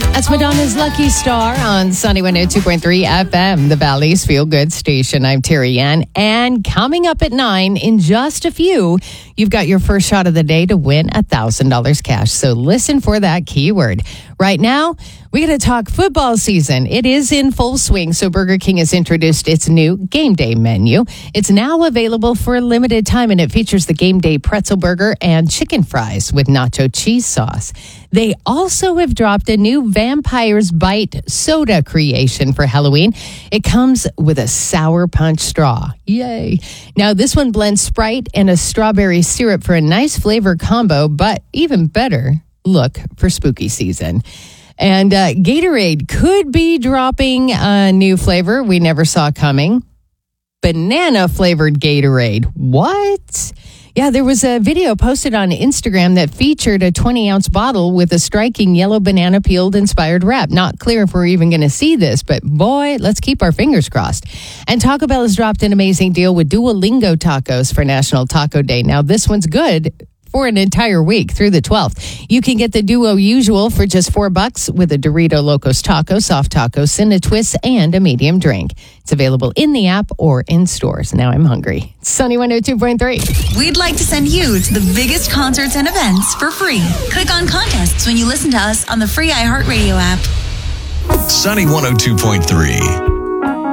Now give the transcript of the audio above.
That's Madonna's Lucky Star on Sunny 102.3 FM, the Valley's Feel Good Station. I'm Terry Ann. And coming up at 9, in just a few, you've got your first shot of the day to win $1,000 cash. So listen for that keyword. Right now, we got to talk football season. It is in full swing, so Burger King has introduced its new Game Day menu. It's now available for a limited time, and it features the Game Day pretzel burger and chicken fries with nacho cheese sauce. They also have dropped a new Vampire's Bite soda creation for Halloween. It comes with a sour punch straw. Yay. Now, this one blends Sprite and a strawberry syrup for a nice flavor combo, but even better, look for spooky season. And Gatorade could be dropping a new flavor we never saw coming. Banana-flavored Gatorade. What? Yeah, there was a video posted on Instagram that featured a 20-ounce bottle with a striking yellow banana peeled-inspired wrap. Not clear if we're even going to see this, but boy, let's keep our fingers crossed. And Taco Bell has dropped an amazing deal with Duolingo tacos for National Taco Day. Now, this one's good for an entire week through the 12th. You can get the Duo Usual for just $4 with a Dorito Locos Taco, soft taco, Cinna Twist, and a medium drink. It's available in the app or in stores. Now I'm hungry. Sunny 102.3. We'd like to send you to the biggest concerts and events for free. Click on contests when you listen to us on the free iHeartRadio app. Sunny 102.3.